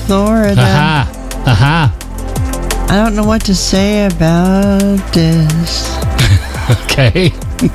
Florida. I don't know what to say about this. Okay.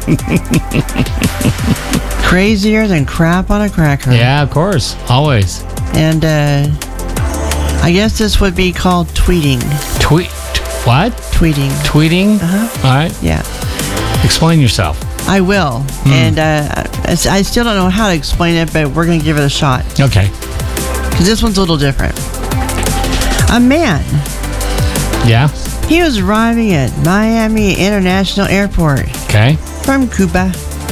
Crazier than crap on a cracker. Yeah, of course. Always. And I guess this would be called tweeting. What? Tweeting. Tweeting? Uh-huh. All right. Yeah. Explain yourself. I will. And I still don't know how to explain it, but we're going to give it a shot. Okay. Because this one's a little different. A man. Yeah. He was arriving at Miami International Airport. Okay. From Cuba.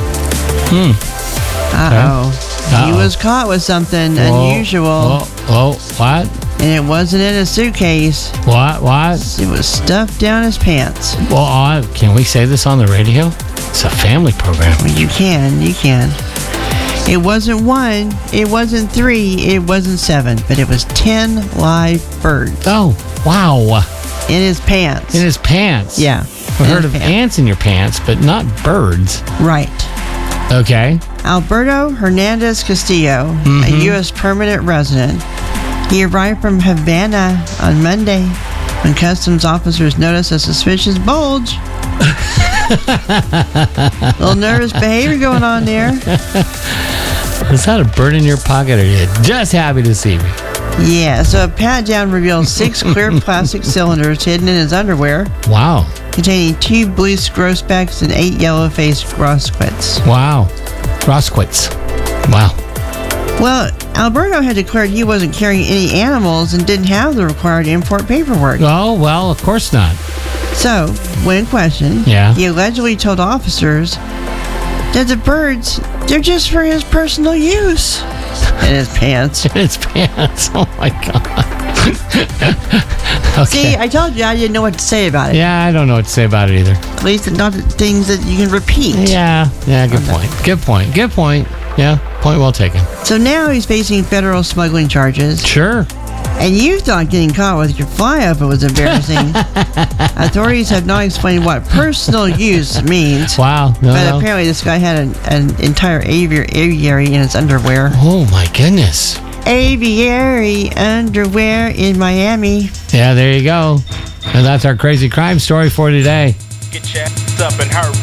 Uh-oh. He was caught with something unusual. What? And it wasn't in a suitcase. What? It was stuffed down his pants. Well, can we say this on the radio? It's a family program. Well, you can. It wasn't 1, it wasn't 3, it wasn't 7, but it was 10 live birds. Oh, wow. In his pants. In his pants? Yeah. I've heard of ants in your pants, but not birds. Right. Okay. Alberto Hernandez Castillo, a U.S. permanent resident. He arrived from Havana on Monday when customs officers noticed a suspicious bulge. Little nervous behavior going on there. Is that a bird in your pocket, or are you just happy to see me? Yeah, so a pat-down revealed 6 clear plastic cylinders hidden in his underwear. Wow. Containing 2 blue grosbecks and 8 yellow-faced grosquets. Wow. Grosquets. Wow. Well, Alberto had declared he wasn't carrying any animals and didn't have the required import paperwork. Oh, well, of course not. So, when questioned, he allegedly told officers that the birds, they're just for his personal use. In his pants. In his pants. Oh, my God. Okay. See, I told you I didn't know what to say about it. Yeah, I don't know what to say about it either. At least not things that you can repeat. Yeah, good point. Good point. Yeah, point well taken. So now he's facing federal smuggling charges. Sure. And you thought getting caught with your fly-over was embarrassing. Authorities have not explained what personal use means. Wow. But apparently this guy had an entire aviary in his underwear. Oh, my goodness. Aviary underwear in Miami. Yeah, there you go. And that's our crazy crime story for today. Get your ass up and hurry.